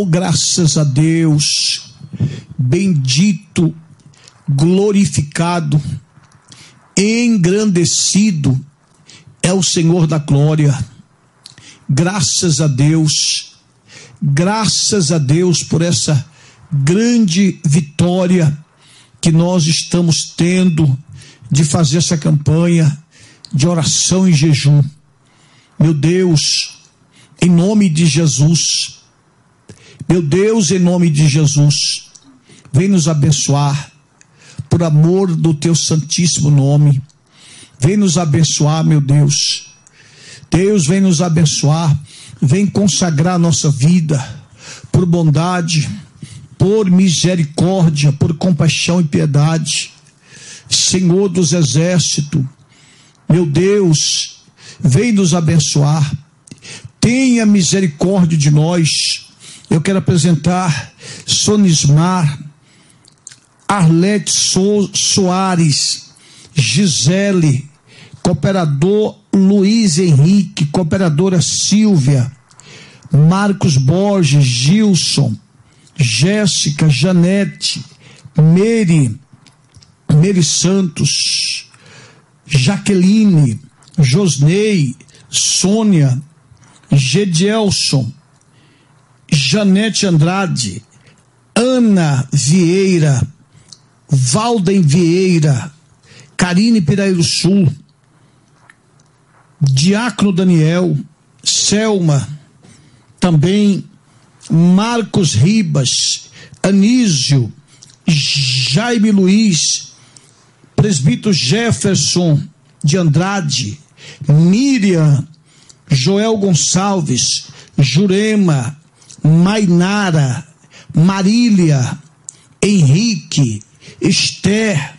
graças a Deus, bendito, glorificado, engrandecido é o Senhor da glória. Graças a Deus por essa grande vitória que nós estamos tendo de fazer essa campanha de oração e jejum. Meu Deus, em nome de Jesus, meu Deus, em nome de Jesus, vem nos abençoar, por amor do teu santíssimo nome. Vem nos abençoar, meu Deus. Deus, vem nos abençoar, vem consagrar a nossa vida, por bondade, por misericórdia, por compaixão e piedade. Senhor dos exércitos, meu Deus, vem nos abençoar, tenha misericórdia de nós. Eu quero apresentar Sonismar, Arlete Soares, Gisele, cooperador Luiz Henrique, cooperadora Silvia, Marcos Borges, Gilson, Jéssica, Janete, Mary Santos, Jaqueline, Josnei, Sônia, Gedielson, Janete Andrade, Ana Vieira, Valden Vieira, Karine Piraíru Sul, Diácono Daniel, Selma, também Marcos Ribas, Anísio, Jaime Luiz, Presbítero Jefferson de Andrade, Miriam, Joel Gonçalves, Jurema, Mainara, Marília, Henrique, Esther,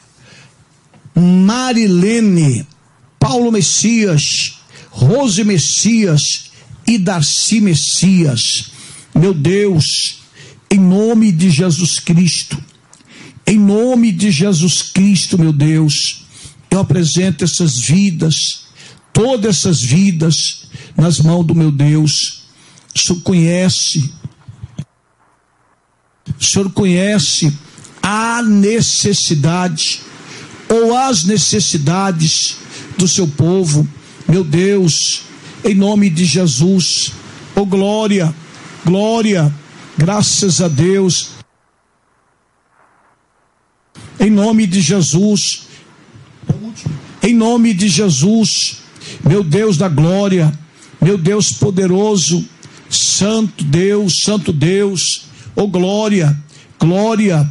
Marilene, Paulo Messias, Rose Messias e Darcy Messias. Meu Deus, em nome de Jesus Cristo, em nome de Jesus Cristo, meu Deus, eu apresento essas vidas, todas essas vidas, nas mãos do meu Deus. O Senhor conhece a necessidade ou as necessidades do seu povo, meu Deus, em nome de Jesus. Oh glória, glória, graças a Deus, em nome de Jesus, em nome de Jesus, meu Deus da glória, meu Deus poderoso, santo Deus, oh glória, glória,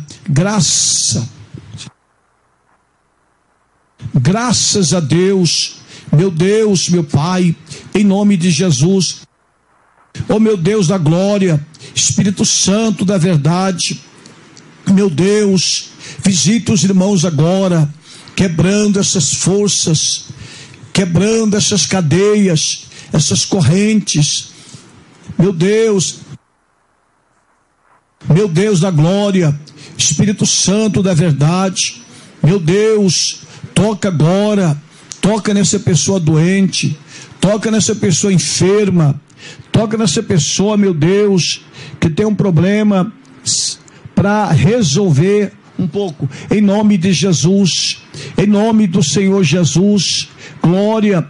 graças a Deus, meu Pai, em nome de Jesus, oh meu Deus da glória, Espírito Santo da verdade, meu Deus, visita os irmãos agora, quebrando essas forças, quebrando essas cadeias, essas correntes, meu Deus da glória, Espírito Santo da verdade, meu Deus, toca agora, toca nessa pessoa doente, toca nessa pessoa enferma, toca nessa pessoa, meu Deus, que tem um problema para resolver um pouco, em nome de Jesus, em nome do Senhor Jesus, glória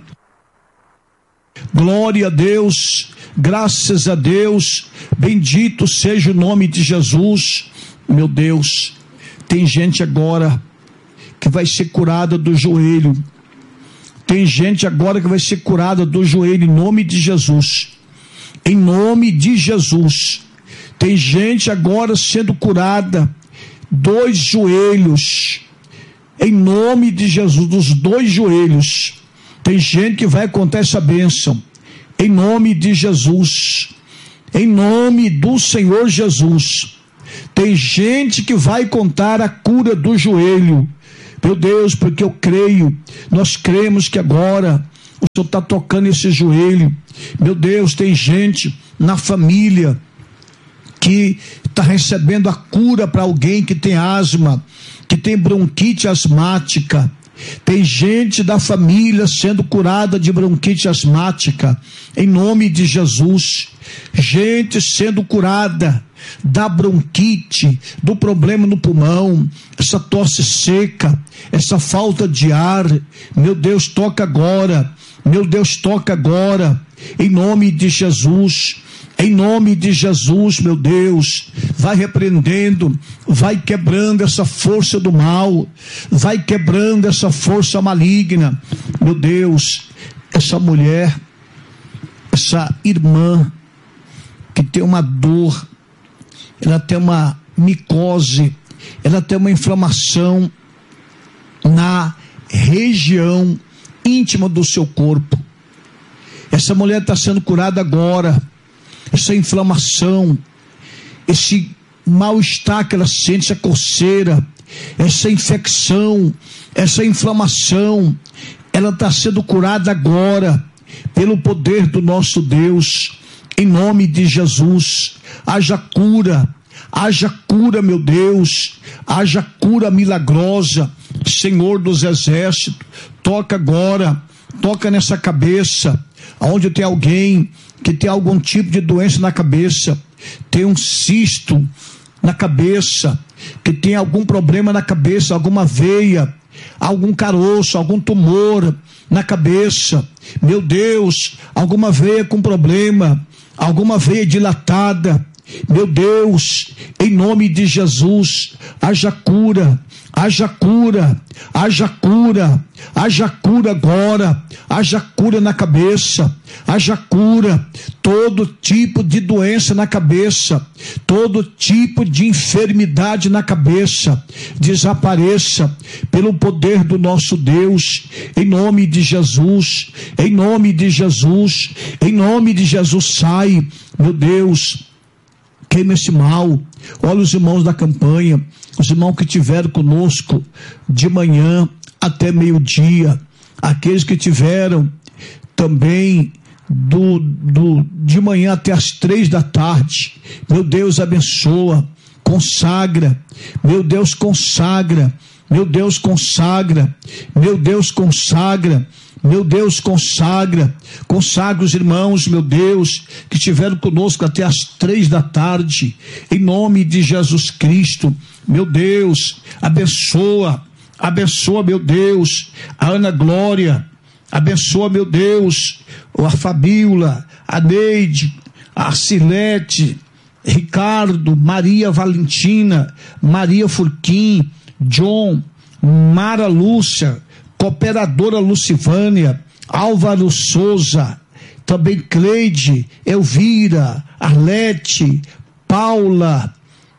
a Deus, graças a Deus, bendito seja o nome de Jesus. Meu Deus, tem gente agora que vai ser curada do joelho, tem gente agora que vai ser curada do joelho, em nome de Jesus, em nome de Jesus. Tem gente agora sendo curada dos joelhos, em nome de Jesus, dos dois joelhos. Tem gente que vai contar essa bênção, em nome de Jesus, em nome do Senhor Jesus. Tem gente que vai contar a cura do joelho, meu Deus, porque eu creio, nós cremos que agora o Senhor está tocando esse joelho. Meu Deus, tem gente na família que está recebendo a cura para alguém que tem asma, que tem bronquite asmática. Tem gente da família sendo curada de bronquite asmática, em nome de Jesus. Gente sendo curada da bronquite, do problema no pulmão, essa tosse seca, essa falta de ar, meu Deus, toca agora, meu Deus, toca agora, em nome de Jesus. Em nome de Jesus, meu Deus, vai repreendendo, vai quebrando essa força do mal, vai quebrando essa força maligna. Meu Deus, essa mulher, essa irmã que tem uma dor, ela tem uma micose, ela tem uma inflamação na região íntima do seu corpo. Essa mulher está sendo curada agora. Essa inflamação, esse mal-estar que ela sente, essa coceira, essa infecção, essa inflamação, ela está sendo curada agora, pelo poder do nosso Deus, em nome de Jesus. Haja cura, meu Deus, haja cura milagrosa, Senhor dos exércitos. Toca agora, toca nessa cabeça, onde tem alguém que tem algum tipo de doença na cabeça, tem um cisto na cabeça, que tem algum problema na cabeça, alguma veia, algum caroço, algum tumor na cabeça, meu Deus, alguma veia com problema, alguma veia dilatada, meu Deus, em nome de Jesus, haja cura, haja cura, haja cura, haja cura agora, haja cura na cabeça, haja cura, todo tipo de doença na cabeça, todo tipo de enfermidade na cabeça, desapareça pelo poder do nosso Deus, em nome de Jesus, em nome de Jesus, em nome de Jesus, sai, meu Deus, queima esse mal. Olha os irmãos da campanha, os irmãos que tiveram conosco de manhã até meio-dia, aqueles que tiveram também de manhã até as 3 da tarde, meu Deus, abençoa, consagra, meu Deus, consagra, meu Deus, consagra, meu Deus, consagra, meu Deus, consagra os irmãos, meu Deus, que estiveram conosco até as 3 da tarde, em nome de Jesus Cristo, meu Deus, abençoa, meu Deus, a Ana Glória, abençoa, meu Deus, a Fabíola, a Neide, a Arcilete, Ricardo, Maria Valentina, Maria Furquim, John, Mara Lúcia, Cooperadora Lucivânia, Álvaro Souza, também Cleide, Elvira, Arlete, Paula,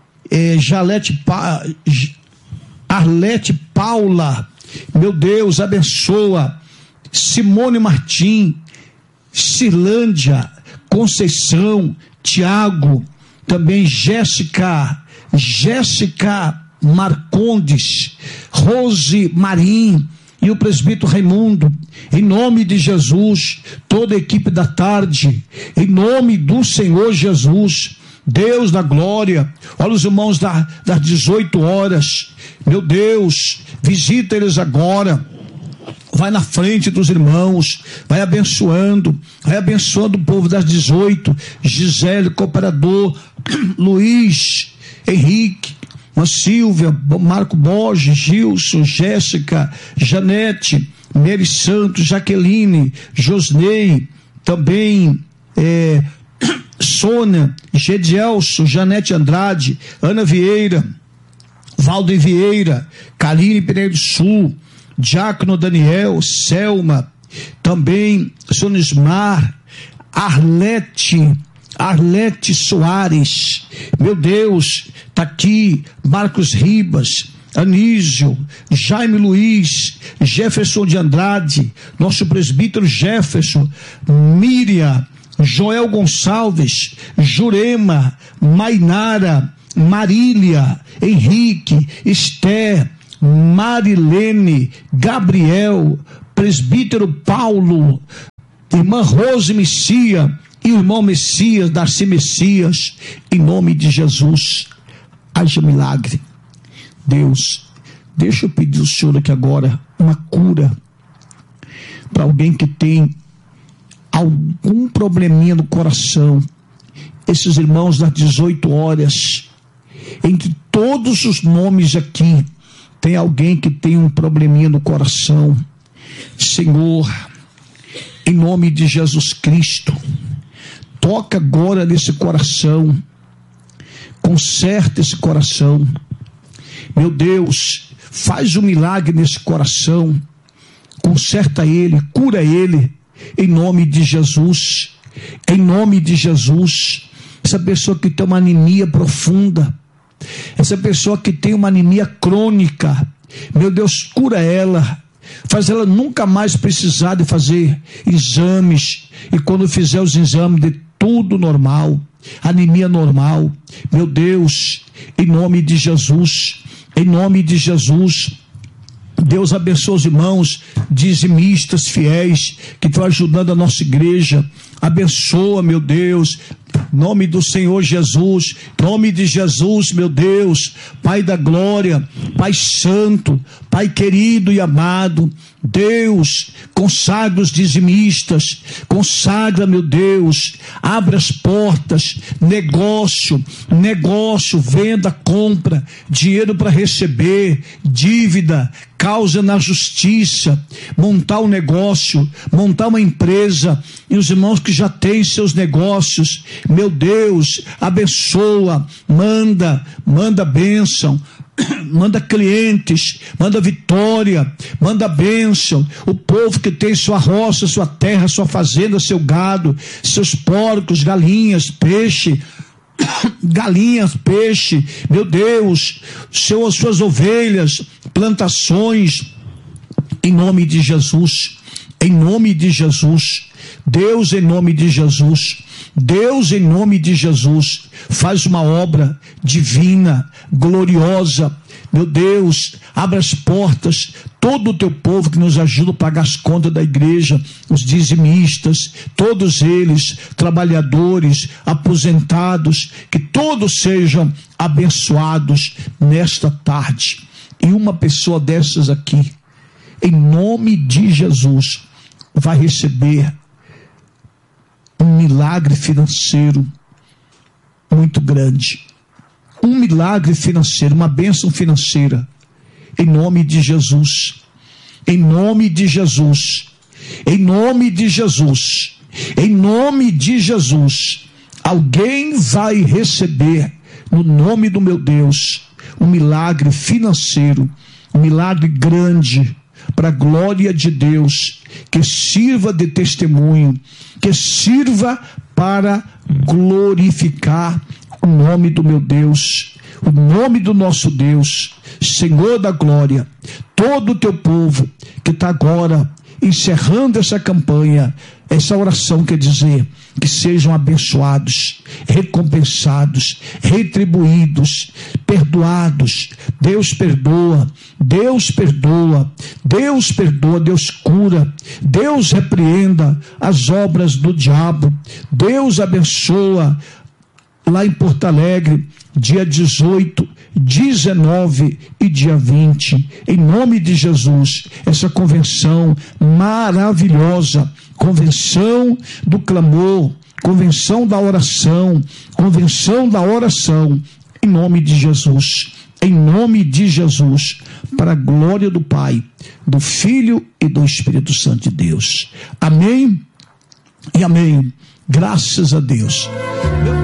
Arlete Paula, meu Deus, abençoa, Simone Martim, Cirlândia, Conceição, Tiago, também Jéssica Marcondes, Rose Marim, e o presbítero Raimundo, em nome de Jesus, toda a equipe da tarde, em nome do Senhor Jesus, Deus da glória, olha os irmãos das 18 horas, meu Deus, visita eles agora, vai na frente dos irmãos, vai abençoando o povo das 18, Gisele, Cooperador, Luiz, Henrique, Silvia, Marco Borges, Gilson, Jéssica, Janete, Mary Santos, Jaqueline, Josnei, também Sônia, Gedielso, Janete Andrade, Ana Vieira, Valdo Vieira, Kaline Pereira do Sul, Diácono Daniel, Selma, também Sonismar, Arlete Soares, meu Deus, está aqui Marcos Ribas, Anísio, Jaime Luiz, Jefferson de Andrade, nosso presbítero Jefferson, Miriam, Joel Gonçalves, Jurema, Mainara, Marília, Henrique, Esther, Marilene, Gabriel, presbítero Paulo, irmã Rose Messia, irmão Messias, Darcy Messias, em nome de Jesus, haja milagre. Deus, deixa eu pedir ao Senhor aqui agora uma cura para alguém que tem algum probleminha no coração, esses irmãos das 18 horas, entre todos os nomes aqui, tem alguém que tem um probleminha no coração. Senhor, em nome de Jesus Cristo, toca agora nesse coração, conserta esse coração. Meu Deus, faz um milagre nesse coração, conserta ele, cura ele, em nome de Jesus, em nome de Jesus. Essa pessoa que tem uma anemia profunda, essa pessoa que tem uma anemia crônica, meu Deus, cura ela, faz ela nunca mais precisar de fazer exames, e quando fizer os exames de tudo normal, anemia normal. Meu Deus, em nome de Jesus, em nome de Jesus, Deus abençoe os irmãos dizimistas fiéis que estão ajudando a nossa igreja. Abençoa, meu Deus, nome do Senhor Jesus, nome de Jesus, meu Deus, Pai da glória, Pai santo, Pai querido e amado, Deus, consagra os dizimistas, consagra, meu Deus, abre as portas, negócio, venda, compra, dinheiro para receber, dívida, causa na justiça, montar um negócio, montar uma empresa, e os irmãos que já têm seus negócios, meu Deus, abençoa, manda bênção, manda clientes, manda vitória, manda bênção. O povo que tem sua roça, sua terra, sua fazenda, seu gado, seus porcos, galinhas, peixe, meu Deus, suas ovelhas, plantações, em nome de Jesus, em nome de Jesus, Deus, em nome de Jesus, Deus, em nome de Jesus, faz uma obra divina, gloriosa. Meu Deus, abre as portas, todo o teu povo que nos ajuda a pagar as contas da igreja, os dizimistas, todos eles, trabalhadores, aposentados, que todos sejam abençoados nesta tarde. E uma pessoa dessas aqui, em nome de Jesus, vai receber um milagre financeiro muito grande. Um milagre financeiro, uma bênção financeira, em nome de Jesus, em nome de Jesus, em nome de Jesus, em nome de Jesus. Alguém vai receber, no nome do meu Deus, um milagre financeiro, um milagre grande, para a glória de Deus, que sirva de testemunho, que sirva para glorificar o nome do meu Deus, o nome do nosso Deus, Senhor da glória. Todo o teu povo que está agora encerrando essa campanha, essa oração quer dizer que sejam abençoados, recompensados, retribuídos, perdoados. Deus perdoa, Deus perdoa, Deus perdoa, Deus cura, Deus repreenda as obras do diabo, Deus abençoa. Lá em Porto Alegre, dia 18, 19 e dia 20, em nome de Jesus, essa convenção maravilhosa, convenção do clamor, convenção da oração, em nome de Jesus, para a glória do Pai, do Filho e do Espírito Santo de Deus. Amém e amém. Graças a Deus.